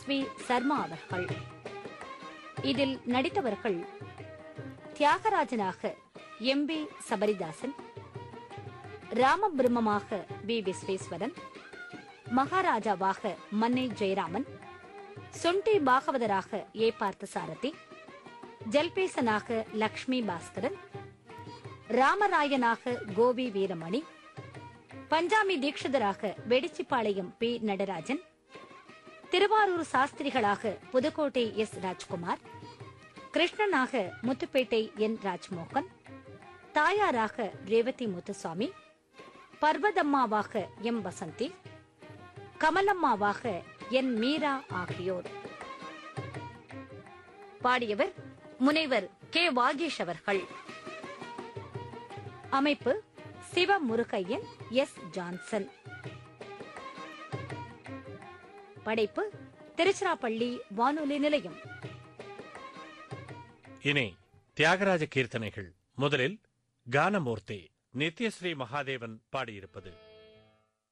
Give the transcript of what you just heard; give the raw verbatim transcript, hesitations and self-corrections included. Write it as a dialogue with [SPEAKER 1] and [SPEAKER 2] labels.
[SPEAKER 1] S we Sharma அவர்கள். இதில் நடித்தவர்கள் தியாகராஜனாக M B Sabaridasan, ராமபிரம்மமாக we Visweswaran, மகாராஜாவாக Mannai Jayaraman, Sondi பாகவதராக A Parthasarathy, ஜல்பேசனாக Lakshmi Bhaskaran, ராமராயனாக Covey Veeramani, Panchami தீட்சிதராக வெடிச்சிப்பாளையம் B Natarajan, Thiruvarur சாஸ்திரிகளாக Pudukkottai S Rajkumar, கிருஷ்ணனாக Muthupettai N Rajmohan, தாயாராக Revathi Muthusamy, பர்வதம்மாவாக M Vasanthi, கமலம்மாவாக என் மீரா ஆகியோர். பாடியவர் முனைவர் கே வாகேஷ் அவர்கள். அமைப்பு சிவமுருகையன், எஸ் ஜான்சன். படைப்பு திருச்சிராப்பள்ளி வானொலி நிலையம்.
[SPEAKER 2] இனி தியாகராஜ கீர்த்தனைகள். முதலில் கானமூர்த்தி நித்யஸ்ரீ மகாதேவன் பாடியிருப்பது.